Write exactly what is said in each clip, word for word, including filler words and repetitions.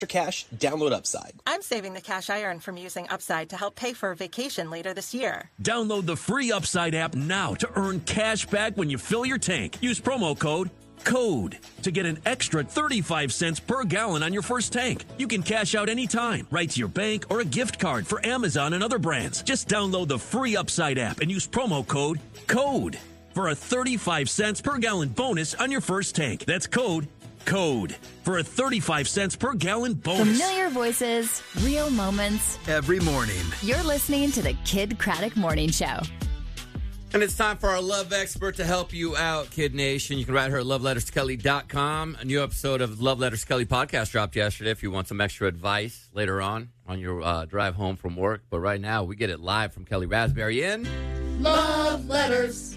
cash, download Upside. I'm saving the cash I earn from using Upside to help pay for a vacation later this year. Download the free Upside app now to earn cash back when you fill your tank. Use promo code CODE to get an extra thirty-five cents per gallon on your first tank. You can cash out anytime, right to your bank or a gift card for Amazon and other brands. Just download the free Upside app and use promo code CODE for a thirty-five cents per gallon bonus on your first tank. That's code CODE for a thirty-five cents per gallon bonus. Familiar voices, real moments. Every morning. You're listening to the Kid Craddock Morning Show. And it's time for our love expert to help you out, Kid Nation. You can write her at love letters to kelly dot com. A new episode of Love Letters to Kelly podcast dropped yesterday if you want some extra advice later on on your uh, drive home from work. But right now, we get it live from Kelly Raspberry in Love Letters.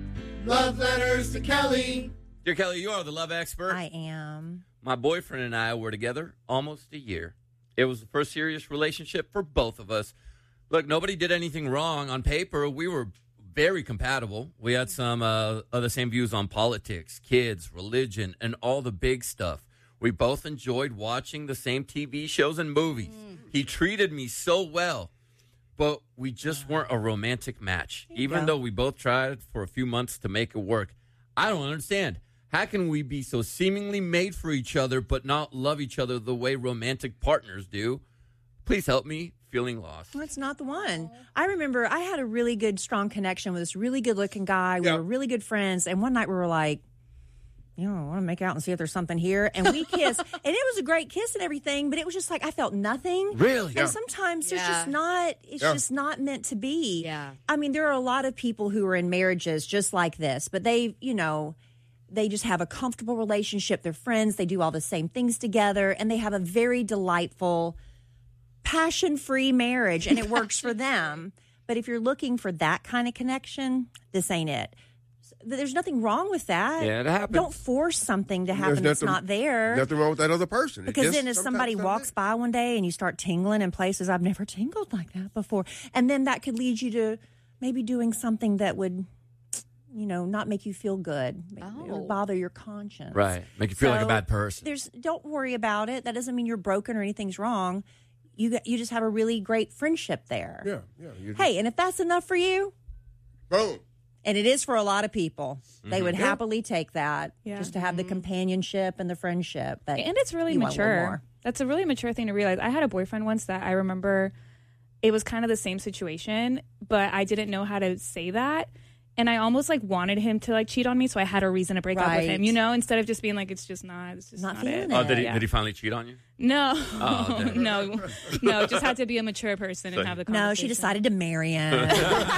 Love Letters to Kelly. Dear Kelly, you are the love expert. I am. My boyfriend and I were together almost a year. It was the first serious relationship for both of us. Look, nobody did anything wrong on paper. We were very compatible. We had some uh, of the same views on politics, kids, religion, and all the big stuff. We both enjoyed watching the same T V shows and movies. Mm. He treated me so well, but we just weren't a romantic match. Even though we both tried for a few months to make it work. I don't understand. How can we be so seemingly made for each other but not love each other the way romantic partners do? Please help me. Feeling lost. That's not the one. I remember I had a really good, strong connection with this really good-looking guy. We Yep. were really good friends. And one night we were like, you know, I want to make out and see if there's something here. And we kissed. And it was a great kiss and everything, but it was just like I felt nothing. Really? And Yeah. sometimes there's Yeah. just not, it's Yeah. just not meant to be. Yeah. I mean, there are a lot of people who are in marriages just like this, but they, you know, they just have a comfortable relationship. They're friends. They do all the same things together. And they have a very delightful, passion-free marriage, and it works for them. But if you're looking for that kind of connection, this ain't it. There's nothing wrong with that. Yeah, it happens. Don't force something to happen There's that's nothing- not there. Nothing wrong with that other person. It Because just then if sometimes somebody doesn't walks fit. by one day and you start tingling in places I've never tingled like that before, and then that could lead you to maybe doing something that would, you know, not make you feel good, make, Oh. bother your conscience. Right. Make you feel like a So bad person. There's don't worry about it. That doesn't mean you're broken or anything's wrong. You got- you just have a really great friendship there. Yeah, yeah. you just- Hey, and if that's enough for you, boom. and it is for a lot of people, Mm-hmm. they would happily take that Yeah. just to have the companionship and the friendship. But And it's really you want a little mature. more. That's a really mature thing to realize. I had a boyfriend once that I remember it was kind of the same situation, but I didn't know how to say that. And I almost like wanted him to like cheat on me, so I had a reason to break up with Right. him, you know, instead of just being like, it's just not, it's just Not not, feeling it. it. Oh, did he, Yeah. did he finally cheat on you? No, Oh, okay. no, no. It just had to be a mature person and have the conversation. No, she decided to marry him.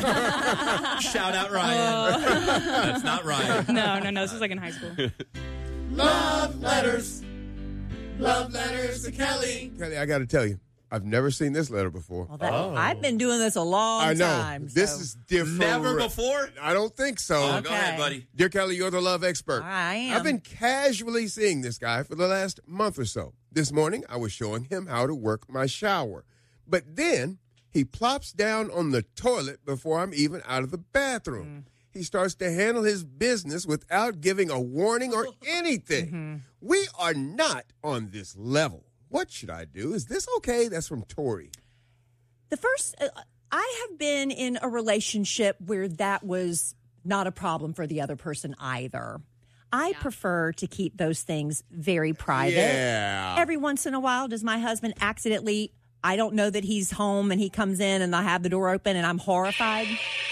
Shout out Ryan. That's not Ryan. No, no, no. This was like in high school. Love Letters. Love Letters to Kelly. Kelly, I got to tell you, I've never seen this letter before. Well, that, I've been doing this a long I know. time. This so- is different. Never before? I don't think so. Oh, go Okay. ahead, buddy. Dear Kelly, you're the love expert. I am. I've been casually seeing this guy for the last month or so. This morning, I was showing him how to work my shower. But then he plops down on the toilet before I'm even out of the bathroom. He starts to handle his business without giving a warning or anything. We are not on this level. What should I do? Is this okay? That's from Tori. The first, uh, I have been in a relationship where that was not a problem for the other person either. I prefer to keep those things very private. Yeah. Every once in a while, does my husband accidentally, I don't know that he's home and he comes in and I have the door open and I'm horrified?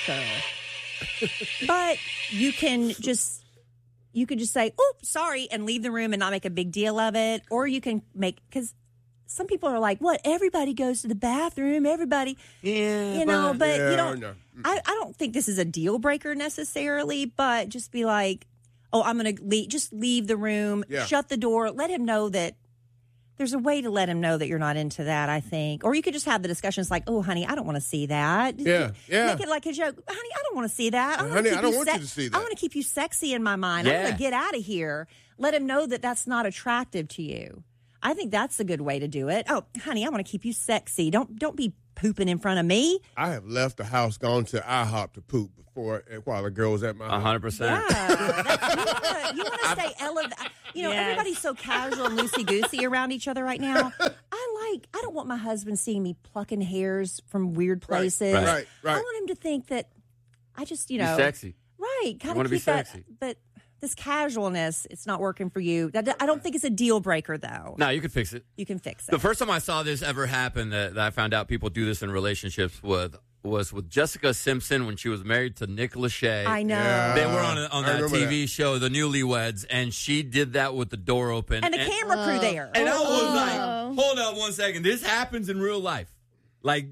Sure. But you can just, you could just say, oops, sorry, and leave the room and not make a big deal of it. Or you can make, because some people are like, what, everybody goes to the bathroom, everybody, Yeah, you know, but Yeah, you don't, no. I, I don't think this is a deal breaker necessarily, but just be like, oh, I'm going to leave, just leave the room, Yeah. shut the door, let him know that there's a way to let him know that you're not into that, I think. Or you could just have the discussions like, oh, honey, I don't want to see that. Yeah, yeah. Make it like a joke. Honey, I don't want to see that. I wanna Honey, keep I don't you want you to see that. I want to keep you sexy in my mind. I Yeah. want to get out of here. Let him know that that's not attractive to you. I think that's a good way to do it. Oh, honey, I want to keep you sexy. Don't don't be pooping in front of me. I have left the house, gone to IHOP to poop before while the girl was at my A house. hundred percent. Yeah, you want to stay elevated. You know, Yes. everybody's so casual and loosey goosey around each other right now. I like. I don't want my husband seeing me plucking hairs from weird Right, places. right, right, right. I want him to think that I just, you Be know, sexy. right, kind wanna of be keep that. sexy. But this casualness, it's not working for you. That- I don't think it's a deal breaker, though. No, you can fix it. You can fix it. The first time I saw this ever happen, that, that I found out people do this in relationships with, was with Jessica Simpson when she was married to Nick Lachey. I know. Yeah. They were on a, on I that remember T V show, The Newlyweds, and she did that with the door open. And the camera crew there. And I was Oh. like, hold up one second. This happens in real life. Like,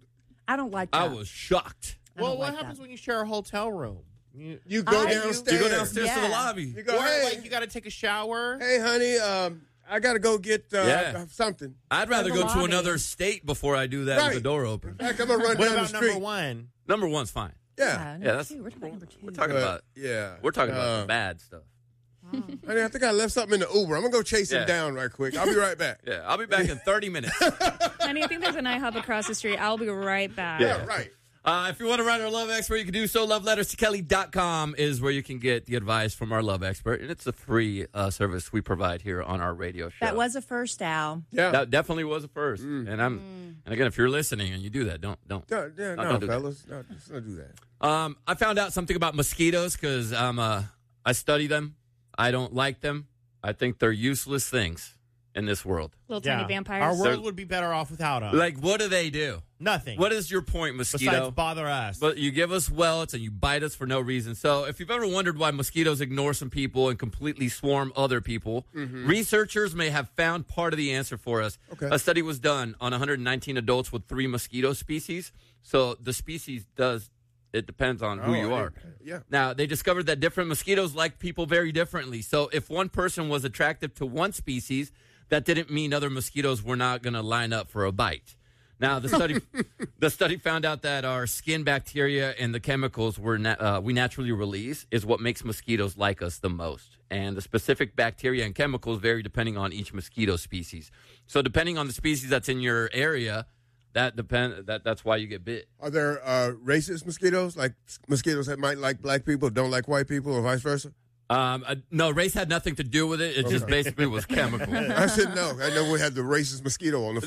I don't like that. I was shocked. I don't Well, what like happens that. when you share a hotel room? You, You go I- downstairs. You go downstairs to the Yeah. lobby. You go, or hey, like you got to take a shower. hey, honey, um, I got to go get uh, Yeah. something. I'd rather the go to lobby. another state before I do that Right. with the door open. In fact, I'm going to run What down the about street. number one? Number one's fine. Yeah. Yeah, number Yeah, that's- two. We're talking number two. We're talking But, about yeah. we're talking about Uh, the bad stuff. Honey, I think I left something in the Uber. I'm going to go chase Yeah. him down right quick. I'll be right back. Yeah, I'll be back in thirty minutes. Honey, I think there's an IHOP across the street. I'll be right back. Yeah. Yeah, right. Uh, if you want to write our love expert, you can do so. love letters to kelly dot com is where you can get the advice from our love expert. And it's a free uh, service we provide here on our radio show. That was a first, Al. Yeah. That definitely was a first. And I'm and again, if you're listening and you do that, don't don't. Yeah, yeah, No, no, don't do that. fellas. No, just don't do that. Um, I found out something about mosquitoes because um, uh, I study them. I don't like them. I think they're useless things in this world. Little tiny vampires. Our They're- world would be better off without them. Like, what do they do? Nothing. What is your point, mosquito? besides bother us? But you give us welts and you bite us for no reason. So if you've ever wondered why mosquitoes ignore some people and completely swarm other people, researchers may have found part of the answer for us. Okay. A study was done on one hundred nineteen adults with three mosquito species. So the species does, it depends on who Oh, you I- are. yeah. Now, they discovered that different mosquitoes like people very differently. So if one person was attractive to one species, that didn't mean other mosquitoes were not going to line up for a bite. Now, the study the study found out that our skin bacteria and the chemicals we're na- uh, we naturally release is what makes mosquitoes like us the most. And the specific bacteria and chemicals vary depending on each mosquito species. So depending on the species that's in your area, that depend that that's why you get bit. Are there uh, racist mosquitoes, like mosquitoes that might like black people, don't like white people, or vice versa? Um, uh, no, race had nothing to do with it. It just basically was chemical. I should know. I know we had the racist mosquito on the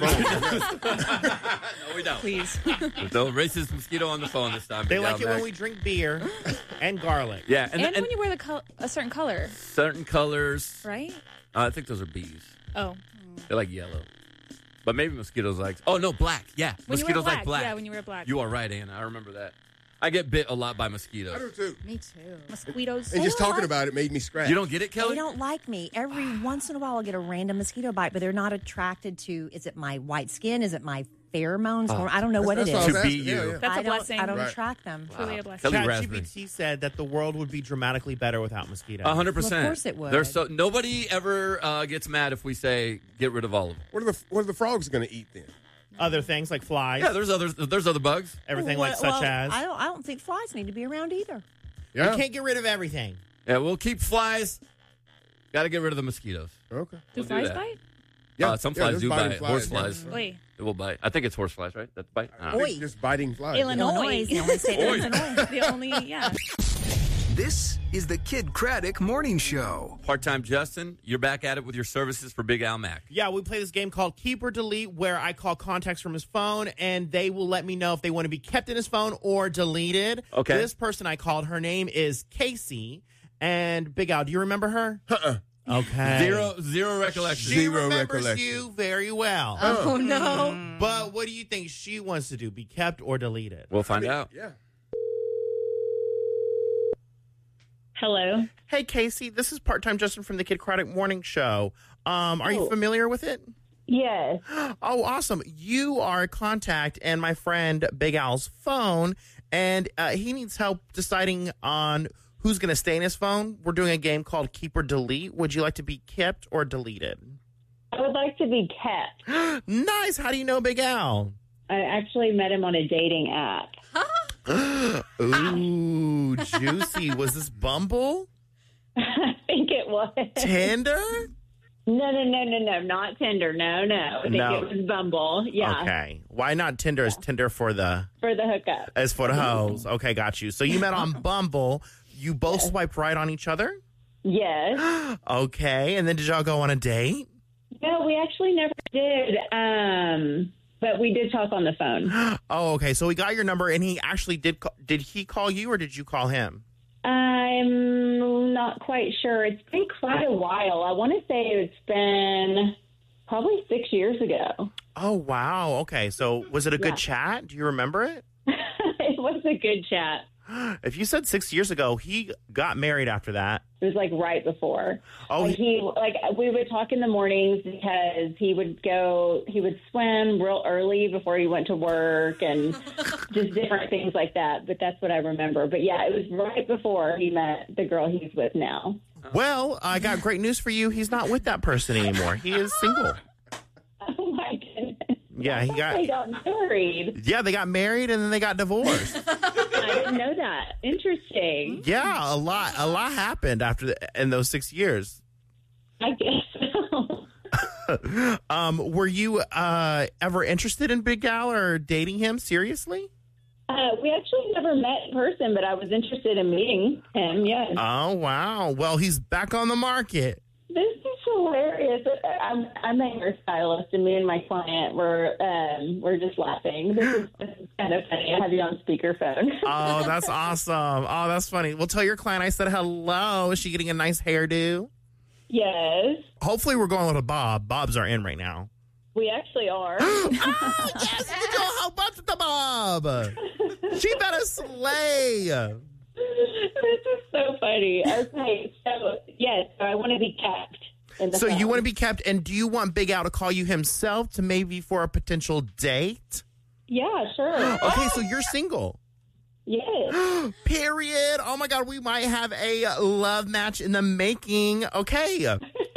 phone. No, we don't. Please. There's no racist mosquito on the phone this time. they Big like Al it when Mac. we drink beer and garlic. Yeah, and, And, and when you wear the col- a certain color, certain colors. right? Uh, I think those are bees. Oh. They're like yellow. But maybe mosquitoes like. Oh no, black. Yeah, When you wear mosquitoes black. like black. Yeah, when you wear black. You are right, Anna. I remember that. I get bit a lot by I do mosquitoes. too. Me too. Mosquitoes. And just don't talking like- about it made me scratch. You don't get it, Kelly? They don't like me. Every once in a while, I'll get a random mosquito bite, but they're not attracted to. Is it my white skin? Is it my pheromones? Or I don't know what it That's what I is. was To asking. be you. Yeah, yeah. That's I a don't- blessing. I don't Right. attract them. Truly a blessing. Kelly Raspberry. ChatGPT said that the world would be dramatically better without mosquitoes. A hundred percent. Well, of course it would. There's so nobody ever uh, gets mad if we say get rid of all of them. What are the What are the frogs going to eat then? Other things like flies. Yeah, there's other there's other bugs. everything Well, like such well, as. I don't. I don't think flies need to be around either. You can't get rid of everything. Yeah, we'll keep flies. Got to get rid of the mosquitoes. Okay. Do We'll do flies that. bite? Uh, some Yeah, flies there's do biting bite. flies, Horse yeah. flies. Wait. It will bite. I think it's horse flies, right? That's bite. I don't know. I think just biting flies. Illinois. The only state Oi. in Illinois. The only, yeah. This is the Kid Craddock Morning Show. Part-time Justin, you're back at it with your services for Big Al Mac. Yeah, we play this game called Keep or Delete where I call contacts from his phone and they will let me know if they want to be kept in his phone or deleted. Okay. This person I called, her name is Casey. And Big Al, do you remember her? Uh-uh. Okay. Zero zero recollection. She Zero remembers recollection. you very well. Oh no! But what do you think she wants to do? Be kept or deleted? We'll find out. Yeah. Hello. Hey, Casey, this is part-time Justin from the Kid Craddock Morning Show. Um, are you Oh. familiar with it? Yes. Oh, awesome. You are a contact and my friend Big Al's phone, and uh, he needs help deciding on who's going to stay in his phone. We're doing a game called Keep or Delete. Would you like to be kept or deleted? I would like to be kept. Nice. How do you know Big Al? I actually met him on a dating app. Ooh, juicy. Was this Bumble? I think it was. Tinder? No, no, no, no, no, not Tinder. No, no. I think No. it was Bumble. Yeah, Okay. Why not Tinder? Is Tinder for the for the hookup. as for the hoes? Okay, got you. So you met on Bumble. You both swiped right on each other? Yes. Okay. And then did y'all go on a date? No, we actually never did. Um, but we did talk on the phone. Oh, okay. So he got your number and he actually did call, did he call you or did you call him? I'm not quite sure. It's been quite a while. I want to say it's been probably six years ago. Oh, wow. Okay. So was it a good Yeah. chat? Do you remember it? It was a good chat. If you said six years ago, he got married after that. It was like right before. Oh, like he like we would talk in the mornings because he would go he would swim real early before he went to work and just different things like that. But that's what I remember. But yeah, it was right before he met the girl he's with now. Well, I got great news for you. He's not with that person anymore. He is single. Oh my goodness. Yeah, he got They got married. Yeah, they got married and then they got divorced. I didn't know that. Interesting. Yeah, a lot a lot happened after the, in those six years. I guess so. um, were you uh, ever interested in Big Al or dating him seriously? Uh, we actually never met in person, but I was interested in meeting him, yes. Oh, wow. Well, he's back on the market. This is hilarious. I'm, I'm a hairstylist, and me and my client were um, we're just laughing. This is, this is kind of funny. I have you on speakerphone. Oh, that's awesome. Oh, that's funny. Well, tell your client I said hello. Is she getting a nice hairdo? Yes, Hopefully we're going with a bob. Bobs are in right now. we actually are. Oh, yes, we can do a whole bunch with the bob. She better slay. This is so funny. Okay, so yes, so I want to be kept. In the So you phone. want to be kept, and do you want Big Al to call you himself to maybe for a potential date? Yeah, sure. Okay, so you're single. Yes. Period. Oh my God, we might have a love match in the making. Okay.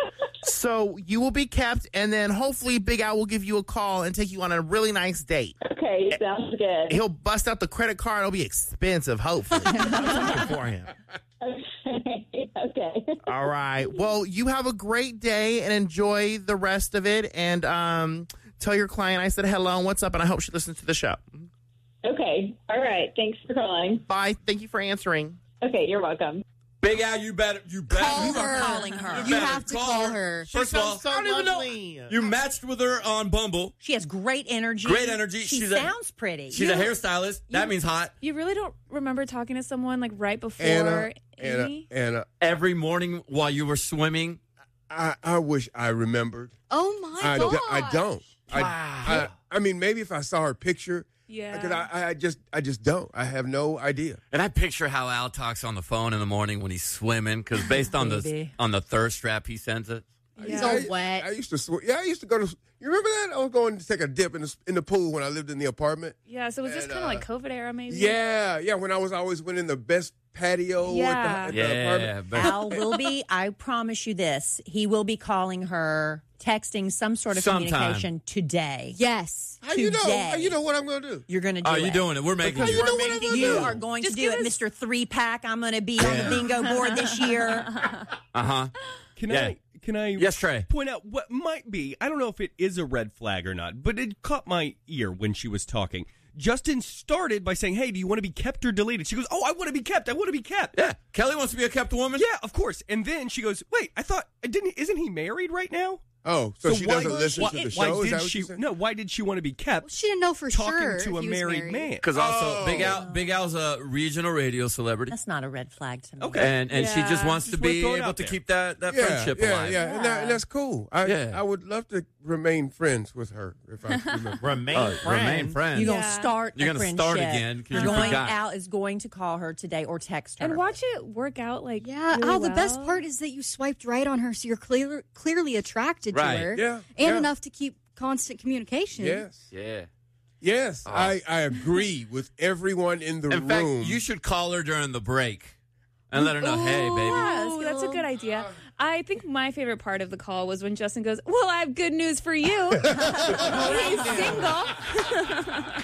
So you will be kept, and then hopefully Big Al will give you a call and take you on a really nice date. Okay, sounds good. He'll bust out the credit card. It'll be expensive, hopefully. for him. Okay. Okay. All right. Well, you have a great day and enjoy the rest of it. And um, tell your client I said hello and what's up, and I hope she listens to the show. Okay. All right. Thanks for calling. Bye. Thank you for answering. Okay, you're welcome. Big Al, you better, you better. Call you her. calling her. You You better have to call call her. her. First She of all, sounds so I don't even know. lovely. You matched with her on Bumble. She has great energy. Great energy. She She's a- sounds pretty. She's a hairstylist. That means hot. You really don't remember talking to someone like right before Anna, Anna, Amy? Anna, Every morning while you were swimming. I, I wish I remembered. Oh my I, god! do, I don't. I, I, I mean, maybe if I saw her picture, Yeah. because I, I just, I just don't. I have no idea. And I picture how Al talks on the phone in the morning when he's swimming, because based on the Baby. on the thirst trap he sends it. He's I, all wet. I used to sw- Yeah, I used to go to. You remember that? I was going to take a dip in the in the pool when I lived in the apartment. Yeah, so was this And, kind of uh, like COVID era maybe? Yeah, yeah. When I was always winning the best patio Yeah. at the, at the apartment. but Al will be, I promise you this, he will be calling her, texting some sort of Sometime. communication today. Yes. How you know? Today. How you know what I'm going to do? You're going to do oh, it. you're doing it. We're making Because you. you know what I'm gonna You do. are going Just to do give it, us- Mister Three Pack. I'm going to be on the bingo board this year. Uh huh. Can Yeah. I can I Yes, Trey. point out what might be, I don't know if it is a red flag or not, but it caught my ear when she was talking. Justin started by saying, "Hey, do you want to be kept or deleted?" She goes, "Oh, I want to be kept. I want to be kept." Yeah, Kelly wants to be a kept woman. Yeah, of course. And then she goes, "Wait, I thought didn't isn't he married right now?" Oh, so, she why- doesn't listen why, to the why show? Is did that what she? you said? No, why did she want to be kept? She didn't know for talking sure to a if he was married, married. man. Because also Oh. Big Al, Big Al's a regional radio celebrity, That's not a red flag to me. Okay. and and she just Yeah. wants Just to wanna be throw it able out to there. keep that that Yeah, friendship yeah, alive. yeah, And, that, and that's cool. I, Yeah. I would love to remain friends with her if I remember. Remain Oh, friends. remain friends. You're going to Yeah. start You're a gonna friendship. start again 'cause You're you going forgot. out is going to call her today or text her. And watch it work out like Yeah. really Oh, the best well. part is that you swiped right on her, so you're clear, clearly attracted Right. to her. Yeah, And yeah. enough to keep constant communication. Yes. Yeah. Yes, Oh. I, I agree with everyone in the In room. fact, you should call her during the break and let her know, "Hey, baby." Yes, that's a good idea. I think my favorite part of the call was when Justin goes, "Well, I have good news for you. He's single."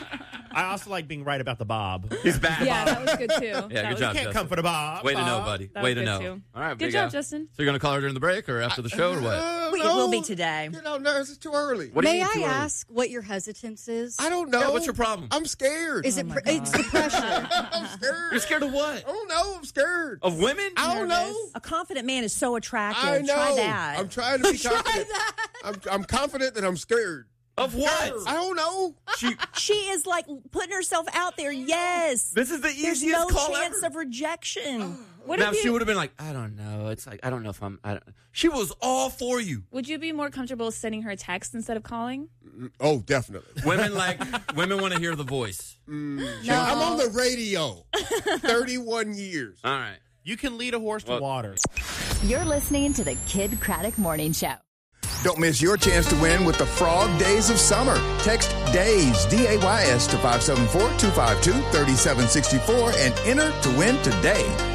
I also like being right about the bob. He's back. Yeah, that was good too. Yeah, That good was- job, Can't Justin. come for the bob. Way to know, Bob. buddy. That Way was to good, know. too. All right, Good Big job, Al. Justin. So you're going to call her during the break or after the show or what? Uh, We- it no. will be today. You know, no, it's too early. What do you May mean too I early? ask what your hesitance is? I don't know. Yeah, what's your problem? I'm scared. Is it? Pr- it's the pressure. I'm scared. You're scared of what? I don't know. I'm scared. Of women? I don't know. A confident man is so attractive. I know. Try that. I'm trying to be confident. I'm, I'm confident that I'm scared. Of what? I don't know. She, She is like putting herself out there. Yes. this is the There's easiest no call chance ever. of rejection. What now, if if she you, would have been like, I don't know. It's like, I don't know if I'm. I don't. She was all for you. would you be more comfortable sending her a text instead of calling? Oh, definitely. Women like, women want to hear the voice. No. I'm on the radio. thirty-one years. All right. You can lead a horse to Well- water. You're listening to the Kid Craddock Morning Show. Don't miss your chance to win with the Frog Days of Summer. Text DAYS, D A Y S, to five seven four, two five two, three seven six four and enter to win today.